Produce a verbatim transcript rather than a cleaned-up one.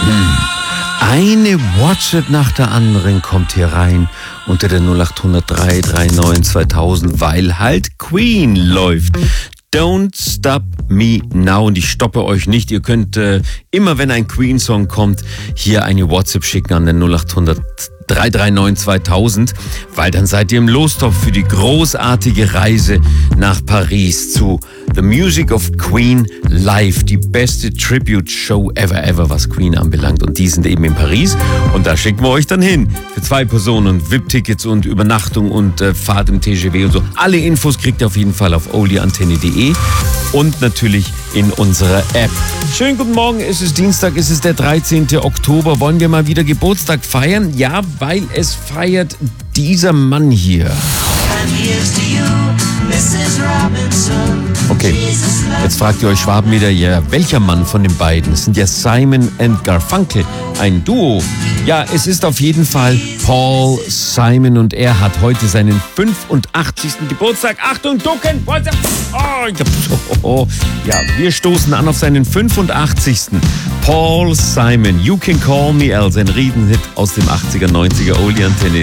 Eine WhatsApp nach der anderen kommt hier rein unter der null acht null null drei drei neun zweitausend, weil halt Queen läuft. Don't Stop Me Now. Und ich stoppe euch nicht. Ihr könnt äh, immer, wenn ein Queen-Song kommt, hier eine WhatsApp schicken an den null acht null null drei drei neun zweitausend, weil dann seid ihr im Lostopf für die großartige Reise nach Paris zu The Music of Queen Live, die beste Tribute-Show ever, ever, was Queen anbelangt. Und die sind eben in Paris und da schicken wir euch dann hin für zwei Personen und V I P-Tickets und Übernachtung und äh, Fahrt im T G V und so. Alle Infos kriegt ihr auf jeden Fall auf oldieantenne punkt de und natürlich in unserer App. Schönen guten Morgen, es ist Dienstag, es ist der dreizehnten Oktober. Wollen wir mal wieder Geburtstag feiern? Ja, weil es feiert dieser Mann hier. Okay, jetzt fragt ihr euch Schwaben wieder, ja, welcher Mann von den beiden? Es sind ja Simon and Garfunkel, ein Duo. Ja, es ist auf jeden Fall Paul Simon und er hat heute seinen fünfundachtzigsten Geburtstag. Achtung, ducken! Oh, ich hab, oh, ja, wir stoßen an auf seinen fünfundachtzigsten Paul Simon, You Can Call Me Al, sein Riesenhit aus dem achtziger, neunziger Oldie-Antenne.